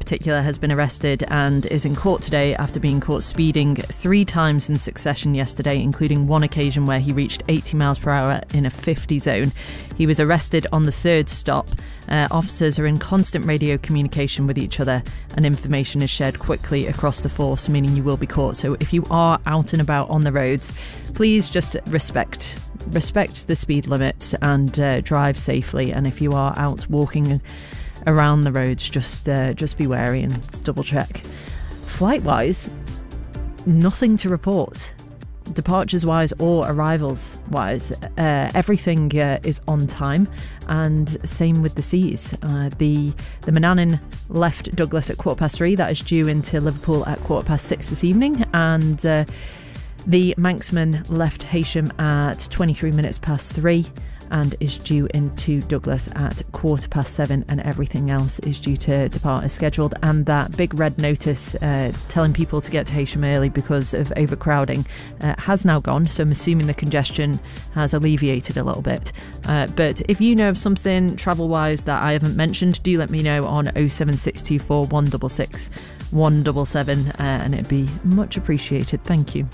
particular has been arrested and is in court today after being caught speeding 3 times in succession yesterday, including one occasion where he reached 80 miles per hour in a 50 zone. He was arrested on the 3rd stop. Officers are in constant radio communication with each other, and information is shared quickly across the force, meaning you will be caught. So if you are out and about on the roads, please just respect the speed limits and drive safely. And if you are out walking around the roads, just be wary and double check. Flight wise, nothing to report. Departures wise or arrivals wise, everything is on time, and same with the seas. The Manannan left Douglas at 3:15. That is due into Liverpool at 6:15 this evening, and the Manxman left Heysham at 23 minutes past 3 and is due into Douglas at 7:15, and everything else is due to depart as scheduled. And that big red notice telling people to get to Heysham early because of overcrowding has now gone, so I'm assuming the congestion has alleviated a little bit. But if you know of something travel-wise that I haven't mentioned, do let me know on 07624 166 177, and it'd be much appreciated. Thank you.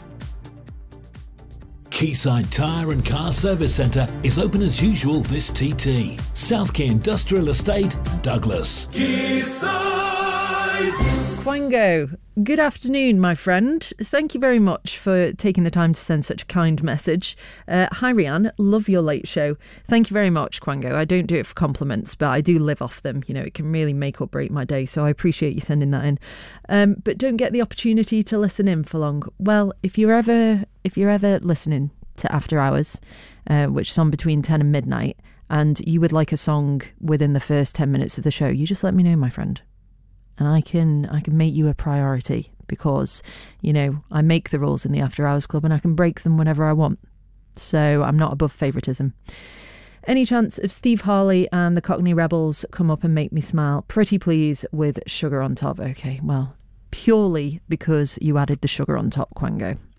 Quayside Tyre and Car Service Centre is open as usual this TT. South Quay Industrial Estate, Douglas. Quayside! Quango, good afternoon, my friend. Thank you very much for taking the time to send such a kind message. Hi, Rianne. Love your late show. Thank you very much, Quango. I don't do it for compliments, but I do live off them. You know, it can really make or break my day, so I appreciate you sending that in. But don't get the opportunity to listen in for long. Well, if you're ever listening to After Hours, which is on between 10 and midnight, and you would like a song within the first 10 minutes of the show, you just let me know, my friend. And I can make you a priority, because, you know, I make the rules in the After Hours Club and I can break them whenever I want. So I'm not above favouritism. Any chance of Steve Harley and the Cockney Rebels come up and make me smile? Pretty please with Sugar on Top. Okay, well, purely because you added the sugar on top, Quango.